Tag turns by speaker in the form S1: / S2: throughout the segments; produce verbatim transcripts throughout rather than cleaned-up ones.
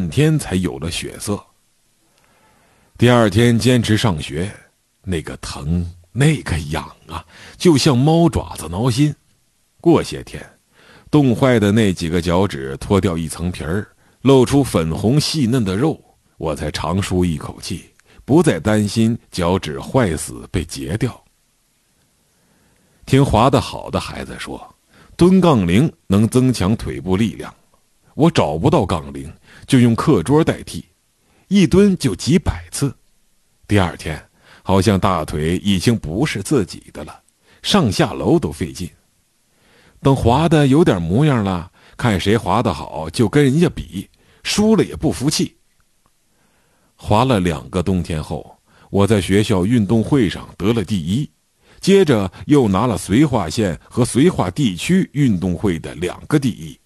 S1: 半天才有了血色。第二天坚持上学，那个疼，那个痒啊，就像猫爪子挠心。过些天，冻坏的那几个脚趾脱掉一层皮儿，露出粉红细嫩的肉，我才长舒一口气，不再担心脚趾坏死被截掉。听滑得好的孩子说，蹲杠铃能增强腿部力量。我找不到杠铃，就用课桌代替，一蹲就几百次。第二天，好像大腿已经不是自己的了，上下楼都费劲。等滑得有点模样了，看谁滑得好就跟人家比，输了也不服气。滑了两个冬天后，我在学校运动会上得了第一，接着又拿了绥化县和绥化地区运动会的两个第一。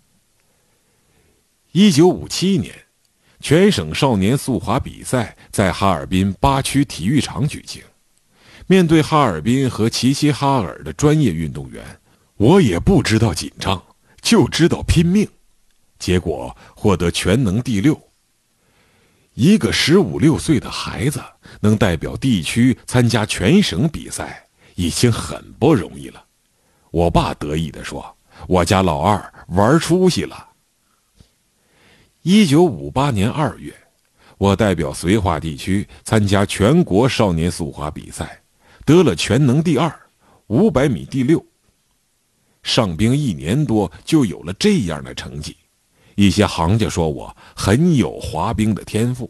S1: 一九五七年，全省少年速滑比赛在哈尔滨八区体育场举行。面对哈尔滨和齐齐哈尔的专业运动员，我也不知道紧张，就知道拼命。结果获得全能第六。一个十五六岁的孩子能代表地区参加全省比赛，已经很不容易了。我爸得意地说：“我家老二玩出息了。”一九五八年二月，我代表绥化地区参加全国少年速滑比赛，得了全能第二，五百米第六。上冰一年多就有了这样的成绩，一些行家说我很有滑冰的天赋。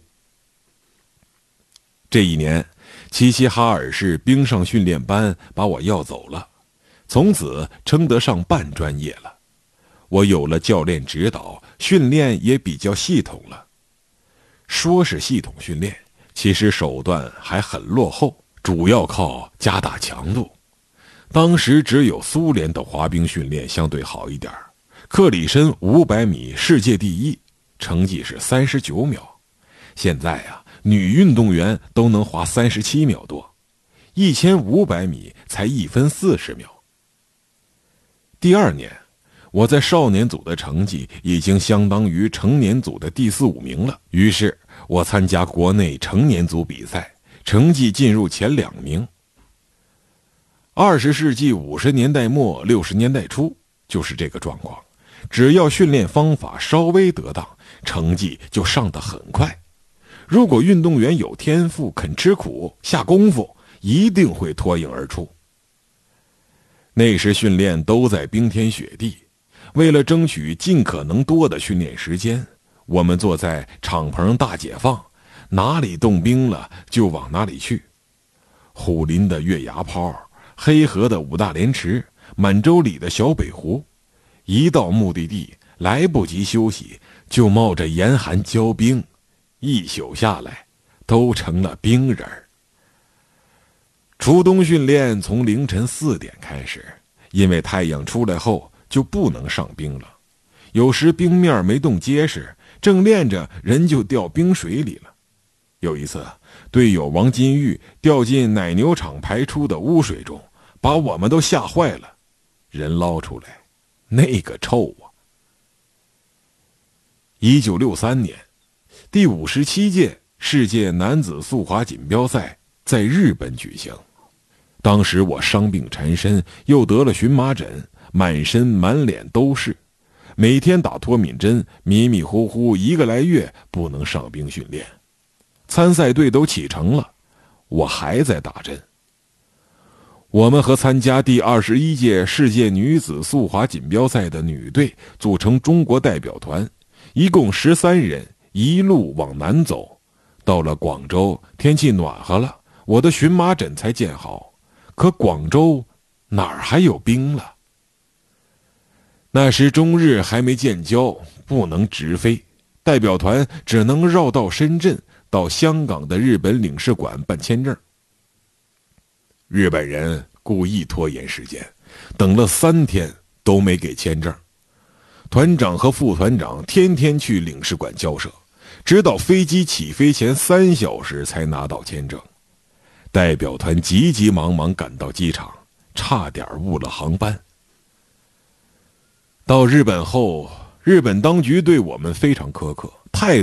S1: 这一年，齐齐哈尔市冰上训练班把我要走了，从此称得上半专业了。我有了教练指导，训练也比较系统了。说是系统训练，其实手段还很落后，主要靠加大强度。当时只有苏联的滑冰训练相对好一点，克里申五百米世界第一，成绩是三十九秒。现在啊，女运动员都能滑三十七秒多，一千五百米才一分四十秒。第二年，我在少年组的成绩已经相当于成年组的第四五名了，于是我参加国内成年组比赛，成绩进入前两名。二十世纪五十年代末六十年代初就是这个状况，只要训练方法稍微得当，成绩就上得很快。如果运动员有天赋，肯吃苦下功夫，一定会脱颖而出。那时训练都在冰天雪地，为了争取尽可能多的训练时间，我们坐在敞篷大解放，哪里冻冰了就往哪里去。虎林的月牙泡，黑河的五大连池，满洲里的小北湖，一到目的地来不及休息，就冒着严寒浇冰，一宿下来都成了冰人儿。初冬训练从凌晨四点开始，因为太阳出来后就不能上冰了，有时冰面没冻结实，正练着人就掉冰水里了。有一次，队友王金玉掉进奶牛场排出的污水中，把我们都吓坏了。人捞出来，那个臭啊！一九六三年，第五十七届世界男子速滑锦标赛在日本举行。当时我伤病缠身，又得了荨麻疹，满身满脸都是，每天打脱敏针，迷迷糊糊一个来月不能上冰训练。参赛队都启程了，我还在打针。我们和参加第二十一届世界女子速滑锦标赛的女队组成中国代表团，一共十三人，一路往南走。到了广州，天气暖和了，我的荨麻疹才见好。可广州哪儿还有冰了？那时中日还没建交，不能直飞，代表团只能绕到深圳，到香港的日本领事馆办签证。日本人故意拖延时间，等了三天都没给签证。团长和副团长天天去领事馆交涉，直到飞机起飞前三小时才拿到签证。代表团急急忙忙赶到机场，差点误了航班。到日本后，日本当局对我们非常苛刻，态度